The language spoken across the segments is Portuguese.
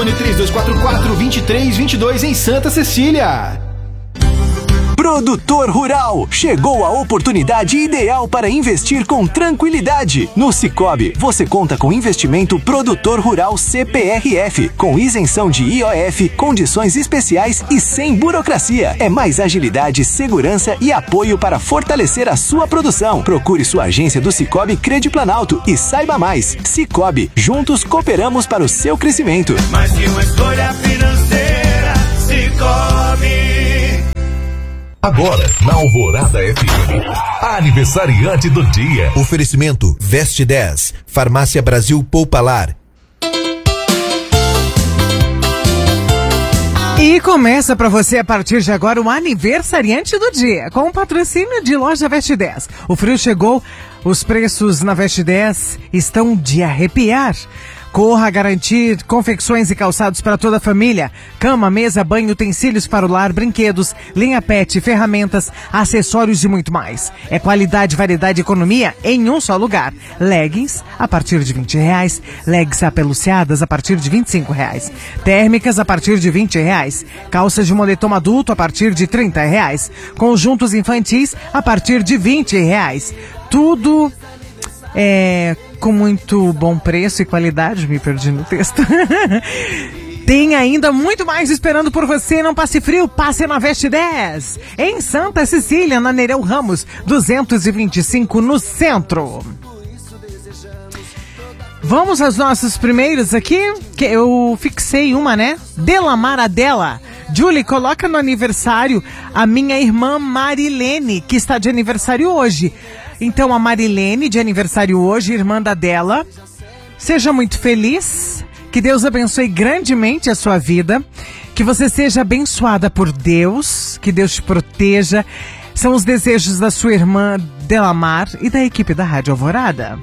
Telefone 3244-2322 em Santa Cecília. Produtor Rural, chegou a oportunidade ideal para investir com tranquilidade. No Sicoob, você conta com investimento Produtor Rural CPRF, com isenção de IOF, condições especiais e sem burocracia. É mais agilidade, segurança e apoio para fortalecer a sua produção. Procure sua agência do Sicoob Crediplanalto e saiba mais. Sicoob, juntos cooperamos para o seu crescimento. Mais que uma escolha financeira, Sicoob. Agora, na Alvorada FM, aniversariante do dia. Oferecimento Veste 10, Farmácia Brasil Poupalar. E começa para você a partir de agora o aniversariante do dia, com o patrocínio de Loja Veste 10. O frio chegou, os preços na Veste 10 estão de arrepiar. Corra garantir confecções e calçados para toda a família. Cama, mesa, banho, utensílios para o lar, brinquedos, linha pet, ferramentas, acessórios e muito mais. É qualidade, variedade e economia em um só lugar. Leggings a partir de R$20. Leggings apeluciadas a partir de R$25. Térmicas a partir de R$20. Calças de moletom adulto a partir de R$30. Conjuntos infantis a partir de R$20. Tudo com muito bom preço e qualidade. Me perdi no texto. Tem ainda muito mais esperando por você. Não passe frio, passe na Veste 10. Em Santa Cecília, na Nereu Ramos, 225 no centro. Vamos aos nossos primeiros aqui, que eu fixei uma, né? Delamar Adela. Julie, coloca no aniversário a minha irmã Marilene, que está de aniversário hoje. Então, a Marilene, de aniversário hoje, irmã da dela, seja muito feliz, que Deus abençoe grandemente a sua vida, que você seja abençoada por Deus, que Deus te proteja. São os desejos da sua irmã Delamar e da equipe da Rádio Alvorada.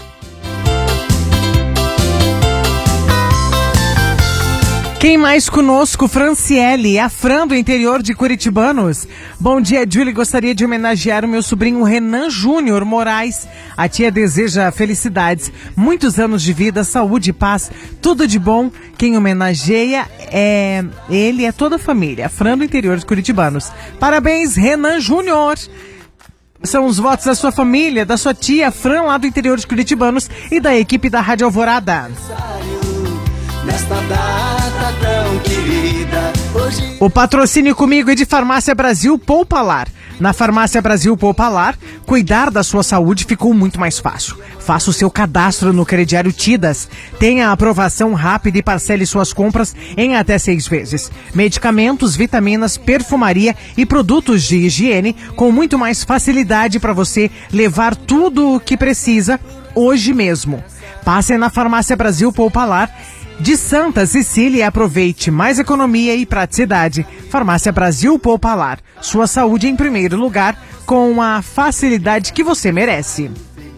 Quem mais conosco? Franciele, a Fran do interior de Curitibanos. Bom dia, Julie. Gostaria de homenagear o meu sobrinho Renan Júnior Moraes. A tia deseja felicidades, muitos anos de vida, saúde e paz, tudo de bom. Quem homenageia é toda a família. A Fran do interior de Curitibanos. Parabéns, Renan Júnior. São os votos da sua família, da sua tia Fran lá do interior de Curitibanos e da equipe da Rádio Alvorada. Nesta data tão querida, hoje... O patrocínio comigo é de Farmácia Brasil Poupalar. Na Farmácia Brasil Poupalar, cuidar da sua saúde ficou muito mais fácil. Faça o seu cadastro no crediário Tidas. Tenha a aprovação rápida e parcele suas compras em até 6 vezes. Medicamentos, vitaminas, perfumaria e produtos de higiene com muito mais facilidade para você levar tudo o que precisa hoje mesmo. Passe na Farmácia Brasil Poupalar de Santa Cecília e aproveite mais economia e praticidade. Farmácia Brasil Poupalar. Sua saúde em primeiro lugar, com a facilidade que você merece.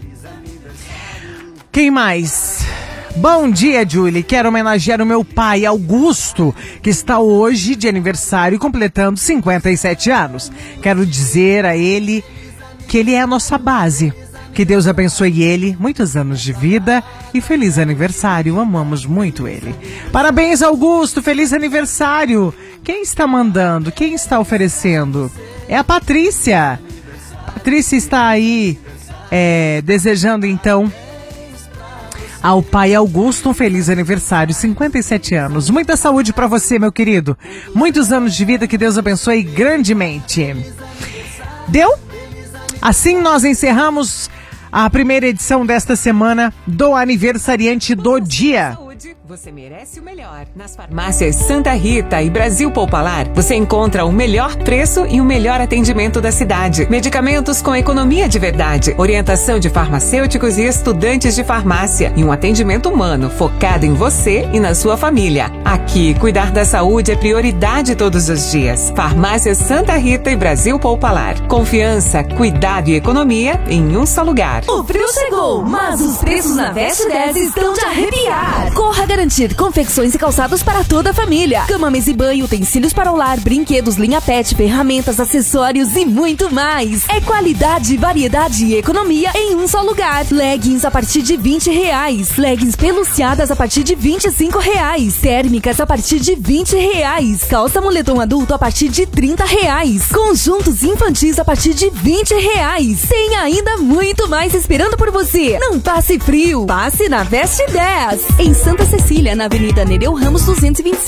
Quem mais? Bom dia, Julie. Quero homenagear o meu pai, Augusto, que está hoje de aniversário, completando 57 anos. Quero dizer a ele que ele é a nossa base. Que Deus abençoe ele, muitos anos de vida e feliz aniversário, amamos muito ele. Parabéns, Augusto, feliz aniversário. Quem está mandando? Quem está oferecendo? É a Patrícia. Patrícia está aí desejando então ao pai Augusto um feliz aniversário, 57 anos. Muita saúde para você, meu querido. Muitos anos de vida, que Deus abençoe grandemente. Deu? Assim nós encerramos a primeira edição desta semana do Aniversariante do Dia. Você merece o melhor. Nas farmácias Santa Rita e Brasil Poupalar, você encontra o melhor preço e o melhor atendimento da cidade. Medicamentos com economia de verdade, orientação de farmacêuticos e estudantes de farmácia e um atendimento humano focado em você e na sua família. Aqui, cuidar da saúde é prioridade todos os dias. Farmácias Santa Rita e Brasil Poupalar. Confiança, cuidado e economia em um só lugar. O frio chegou, mas os preços na Veste 10 estão de arrepiar. Corra garantir garantir confecções e calçados para toda a família. Cama, mesa e banho, utensílios para o lar, brinquedos, linha pet, ferramentas, acessórios e muito mais. É qualidade, variedade e economia em um só lugar. Leggings a partir de R$20. Leggings peluciadas a partir de R$25. Térmicas a partir de R$20. Calça moletom adulto a partir de R$30. Conjuntos infantis a partir de R$20. Tem ainda muito mais esperando por você. Não passe frio, passe na Veste 10. Em Santa Cecília, na Avenida Nereu Ramos 225.